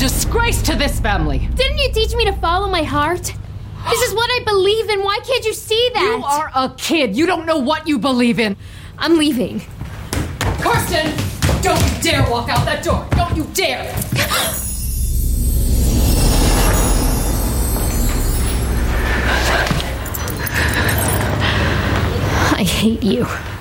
disgrace to this family. Didn't you teach me to follow my heart? This is what I believe in. Why can't you see that? You are a kid. You don't know what you believe in. I'm leaving. Karsten, don't you dare walk out that door. Don't you dare. I hate you.